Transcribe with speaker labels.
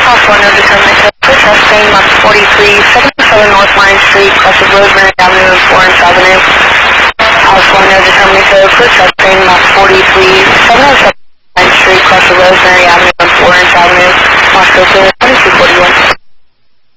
Speaker 1: California determined to put testing map 4377 North Line Street, cross of Rosemary Avenue and Florence Avenue. California determined to put testing map 4377 Line Street, cross of Rosemary Avenue and Florence Avenue. Moscow to 2240.